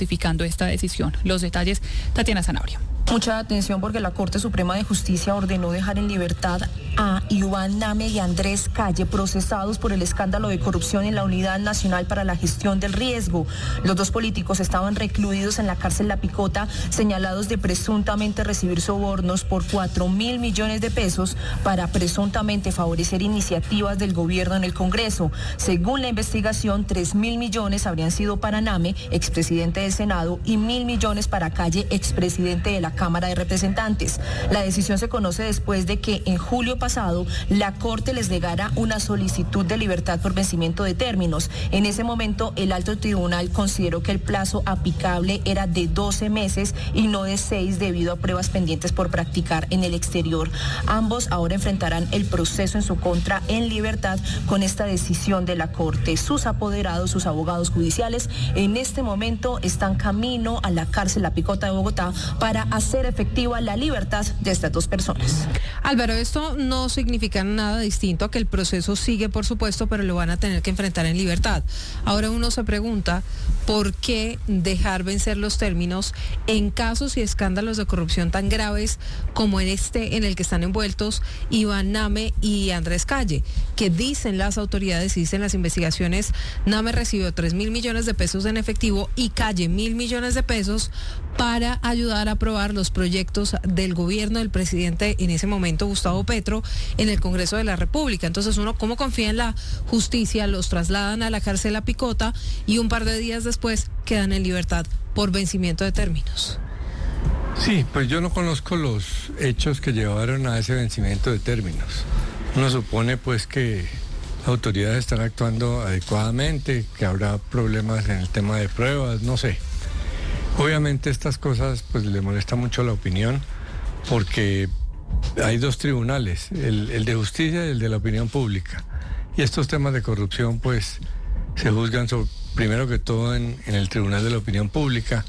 ratificando esta decisión. Los detalles, Tatiana Zanabria. Mucha atención porque la Corte Suprema de Justicia ordenó dejar en libertad a Iván Name y Andrés Calle, procesados por el escándalo de corrupción en la Unidad Nacional para la Gestión del Riesgo. Los dos políticos estaban recluidos en la cárcel La Picota, señalados de presuntamente recibir sobornos por 4.000 millones de pesos para presuntamente favorecer iniciativas del gobierno en el Congreso. Según la investigación, 3.000 millones habrían sido para Name, expresidente del Senado, y 1.000 millones para Calle, expresidente de la Cámara de Representantes. La decisión se conoce después de que en julio pasado la Corte les negara una solicitud de libertad por vencimiento de términos. En ese momento el alto tribunal consideró que el plazo aplicable era de 12 meses y no de 6 debido a pruebas pendientes por practicar en el exterior. Ambos ahora enfrentarán el proceso en su contra en libertad con esta decisión de la Corte. Sus apoderados, sus abogados judiciales, en este momento están camino a la cárcel La Picota de Bogotá para hacer efectiva la libertad de estas dos personas. Álvaro, esto no significa nada distinto a que el proceso sigue, por supuesto, pero lo van a tener que enfrentar en libertad. Ahora uno se pregunta, ¿por qué dejar vencer los términos en casos y escándalos de corrupción tan graves como en este en el que están envueltos Iván Name y Andrés Calle? Que dicen las autoridades, dicen las investigaciones, Name recibió 3.000 millones de pesos en efectivo y Calle 1.000 millones de pesos para ayudar a aprobar los proyectos del gobierno del presidente en ese momento, Gustavo Petro, en el Congreso de la República. Entonces uno, ¿cómo confía en la justicia? Los trasladan a la cárcel La Picota y un par de días después quedan en libertad por vencimiento de términos. Sí, pues yo no conozco los hechos que llevaron a ese vencimiento de términos. Uno supone pues que las autoridades están actuando adecuadamente, que habrá problemas en el tema de pruebas, no sé. Obviamente estas cosas pues le molesta mucho la opinión porque hay dos tribunales, el de justicia y el de la opinión pública. Y estos temas de corrupción pues se juzgan primero que todo en el tribunal de la opinión pública.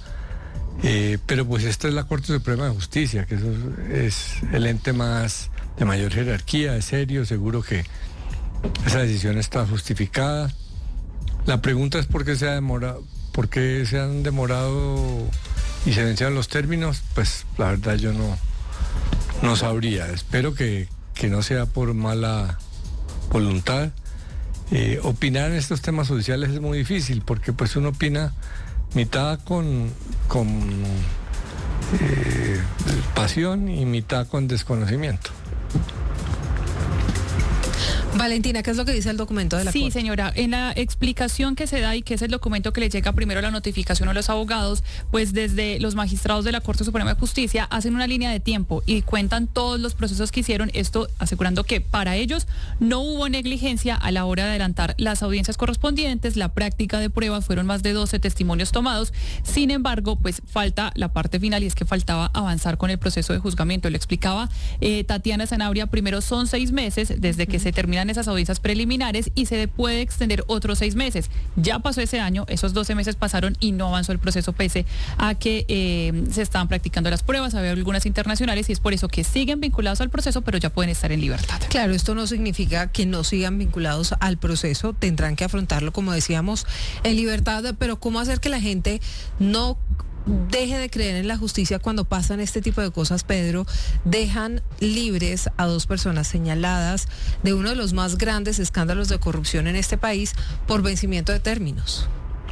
Pero pues esta es la Corte Suprema de Justicia, que eso es el ente más de mayor jerarquía, es serio, seguro que esa decisión está justificada. La pregunta es por qué se han demorado y se vencieron los términos. Pues la verdad yo no sabría. Espero que no sea por mala voluntad. Opinar en estos temas judiciales es muy difícil porque pues uno opina mitad con pasión y mitad con desconocimiento. Valentina, ¿qué es lo que dice el documento de la Corte? Sí, señora, en la explicación que se da y que es el documento que le llega primero a la notificación a los abogados, pues desde los magistrados de la Corte Suprema de Justicia hacen una línea de tiempo y cuentan todos los procesos que hicieron, esto asegurando que para ellos no hubo negligencia a la hora de adelantar las audiencias correspondientes, la práctica de pruebas, fueron más de 12 testimonios tomados, sin embargo, pues falta la parte final y es que faltaba avanzar con el proceso de juzgamiento. Lo explicaba Tatiana Zanabria, primero son 6 meses desde que se terminan esas audiencias preliminares y se puede extender otros 6 meses. Ya pasó ese año, esos 12 meses pasaron y no avanzó el proceso pese a que se estaban practicando las pruebas, había algunas internacionales y es por eso que siguen vinculados al proceso, pero ya pueden estar en libertad. Claro, esto no significa que no sigan vinculados al proceso, tendrán que afrontarlo, como decíamos, en libertad, pero ¿cómo hacer que la gente no deje de creer en la justicia cuando pasan este tipo de cosas, Pedro? Dejan libres a 2 personas señaladas de uno de los más grandes escándalos de corrupción en este país por vencimiento de términos.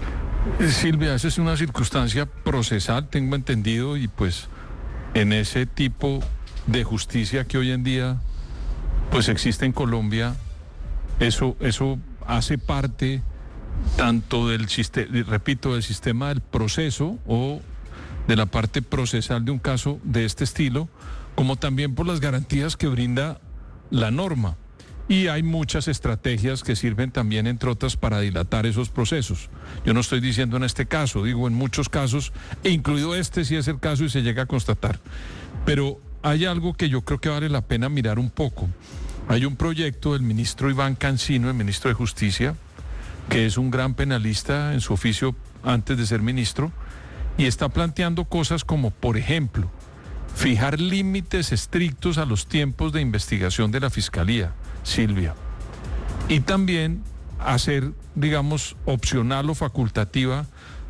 Silvia, esa es una circunstancia procesal, tengo entendido, y pues en ese tipo de justicia que hoy en día pues existe en Colombia, eso hace parte tanto del sistema del proceso o de la parte procesal de un caso de este estilo, como también por las garantías que brinda la norma. Y hay muchas estrategias que sirven también, entre otras, para dilatar esos procesos. Yo no estoy diciendo en este caso, digo en muchos casos, e incluido este si es el caso y se llega a constatar. Pero hay algo que yo creo que vale la pena mirar un poco. Hay un proyecto del ministro Iván Cancino, el ministro de Justicia, que es un gran penalista en su oficio antes de ser ministro, y está planteando cosas como, por ejemplo, fijar límites estrictos a los tiempos de investigación de la Fiscalía, Silvia, y también hacer, digamos, opcional o facultativa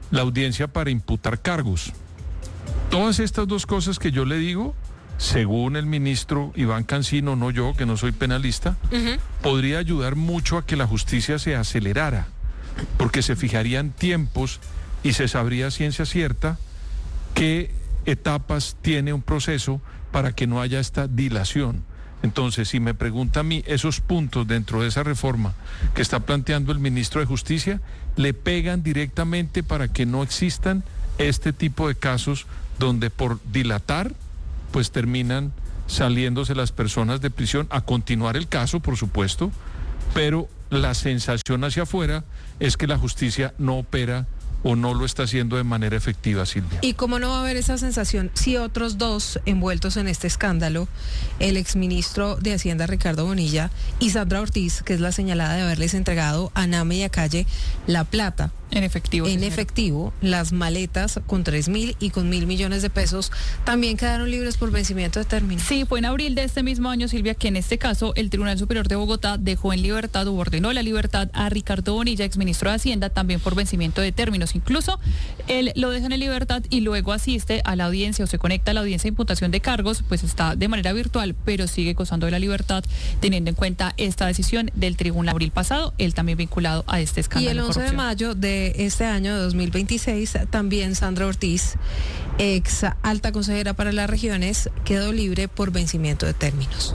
la audiencia para imputar cargos. Todas estas dos cosas que yo le digo, según el ministro Iván Cancino, no yo, que no soy penalista, podría ayudar mucho a que la justicia se acelerara, porque se fijarían tiempos y se sabría a ciencia cierta qué etapas tiene un proceso para que no haya esta dilación. Entonces, si me pregunta a mí, esos puntos dentro de esa reforma que está planteando el ministro de Justicia, le pegan directamente para que no existan este tipo de casos donde por dilatar, pues terminan saliéndose las personas de prisión, a continuar el caso, por supuesto, pero la sensación hacia afuera es que la justicia no opera o no lo está haciendo de manera efectiva, Silvia. ¿Y cómo no va a haber esa sensación si otros dos envueltos en este escándalo, el exministro de Hacienda Ricardo Bonilla y Sandra Ortiz, que es la señalada de haberles entregado a Name y a Calle la plata? En efectivo. En efectivo, las maletas con 3.000 y con 1.000 millones de pesos también quedaron libres por vencimiento de término. Sí, fue en abril de este mismo año, Silvia, que en este caso el Tribunal Superior de Bogotá dejó en libertad o ordenó la libertad a Ricardo Bonilla, exministro de Hacienda, también por vencimiento de términos. Incluso él lo deja en libertad y luego asiste a la audiencia o se conecta a la audiencia de imputación de cargos, pues está de manera virtual, pero sigue gozando de la libertad, teniendo en cuenta esta decisión del tribunal abril pasado, él también vinculado a este escándalo. Y el 11 de mayo de este año de 2026, también Sandra Ortiz, ex alta consejera para las regiones, quedó libre por vencimiento de términos.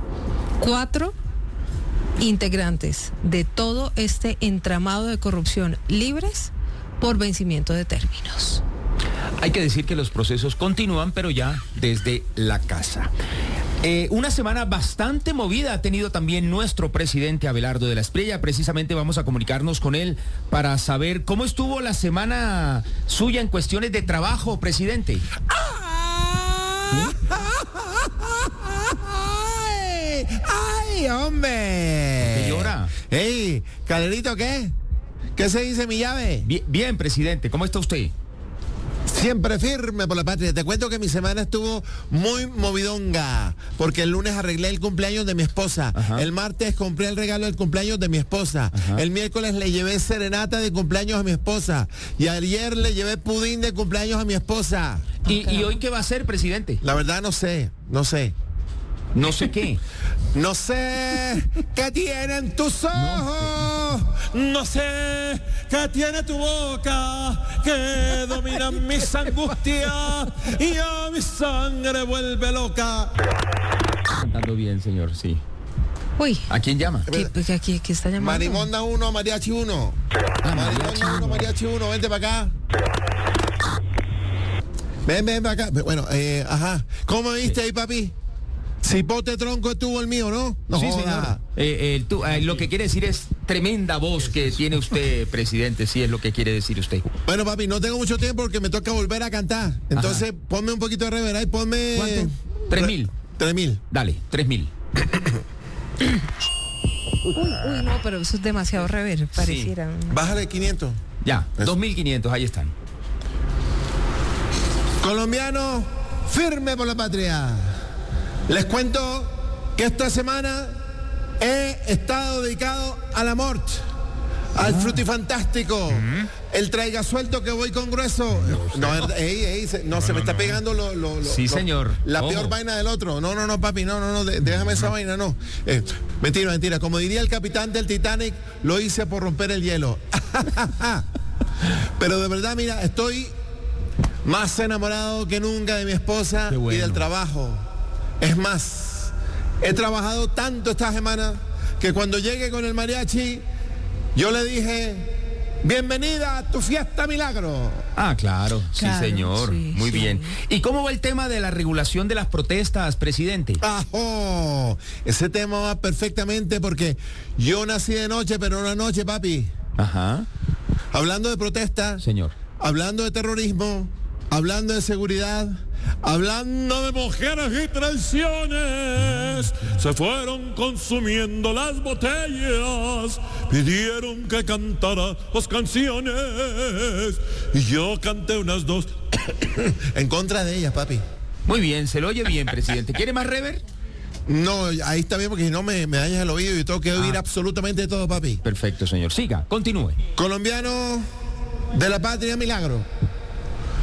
4 integrantes de todo este entramado de corrupción libres por vencimiento de términos. Hay que decir que los procesos continúan, pero ya desde la casa. Una semana bastante movida ha tenido también nuestro presidente Abelardo de la Espriella. Precisamente vamos a comunicarnos con él para saber cómo estuvo la semana suya en cuestiones de trabajo, presidente. ¡Ay, hombre! ¿Qué llora? ¡Ey, Calerito, qué! ¿Qué se dice mi llave? Bien, presidente, ¿cómo está usted? Siempre firme por la patria. Te cuento que mi semana estuvo muy movidonga, porque el lunes arreglé el cumpleaños de mi esposa. Ajá. El martes compré el regalo del cumpleaños de mi esposa. Ajá. El miércoles le llevé serenata de cumpleaños a mi esposa. Y ayer le llevé pudín de cumpleaños a mi esposa. ¿Y hoy qué va a hacer, presidente? La verdad no sé. No sé qué. No sé qué tienen tus ojos, no sé qué tiene tu boca, que dominan mis angustias y a mi sangre vuelve loca. Cantando bien, señor, sí. Uy, ¿A quién llama? ¿qué está llamando? Marimonda 1, Mariachi 1. Marimonda 1, Mariachi 1, vente para acá. Ven para acá. Bueno, ajá. ¿Cómo me viste ahí, papi? Cipote tronco estuvo el mío, ¿no? No sí, joda. señor. Lo que quiere decir es tremenda voz que tiene usted, presidente, sí es lo que quiere decir usted. Bueno, papi, no tengo mucho tiempo porque me toca volver a cantar. Entonces, ponme un poquito de reverb ahí, ponme... ¿Cuánto? 3.000. 3.000. Dale, 3.000. Uy, no, pero eso es demasiado rever, pareciera. Bájale 500. Ya, Eso. 2.500, ahí están. Colombiano, firme por la patria. Les cuento que esta semana he estado dedicado al amor, al frutifantástico, el traiga suelto que voy con grueso. No, se me está pegando Sí, señor. La Ojo. peor vaina del otro. No, papi, no, déjame esa vaina, no. Mentira. Como diría el capitán del Titanic, lo hice por romper el hielo. Pero de verdad, mira, estoy más enamorado que nunca de mi esposa Qué bueno. y del trabajo. Es más, he trabajado tanto esta semana que cuando llegue con el mariachi, yo le dije, bienvenida a tu fiesta milagro. Ah, claro, Claro, sí, señor. sí, Muy sí. bien. ¿Y cómo va el tema de la regulación de las protestas, presidente? ¡Ajo! Ese tema va perfectamente porque yo nací de noche, pero no de noche, papi. Ajá, Hablando de protesta, señor. hablando de terrorismo, hablando de seguridad, hablando de mujeres y traiciones, se fueron consumiendo las botellas, pidieron que cantara las canciones y yo canté unas 2 en contra de ellas, papi. Muy bien, se lo oye bien, presidente. ¿Quiere más rever? No, ahí está bien porque si no me dañas el oído y tengo que oír absolutamente todo, papi. Perfecto, señor. Siga, continúe. Colombiano de la patria milagro.